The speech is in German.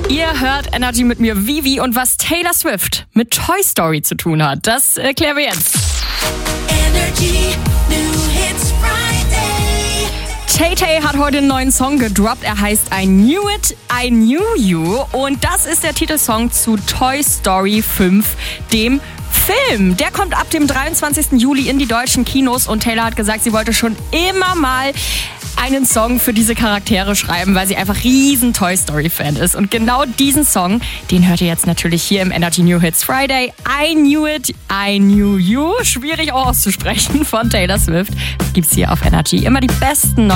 Ihr hört Energy mit mir, Vivi, und was Taylor Swift mit Toy Story zu tun hat, das erklären wir jetzt. Energy New Hits Friday. Tay-Tay hat heute einen neuen Song gedroppt. Er heißt I Knew It, I Knew You. Und das ist der Titelsong zu Toy Story 5, dem Film. Der kommt ab dem 23. Juli in die deutschen Kinos. Und Taylor hat gesagt, sie wollte schon immer mal einen Song für diese Charaktere schreiben, weil sie einfach riesen Toy Story Fan ist. Und genau diesen Song, den hört ihr jetzt natürlich hier im Energy New Hits Friday. I Knew It, I Knew You. Schwierig auch auszusprechen von Taylor Swift. Das gibt's hier auf Energy. Immer die besten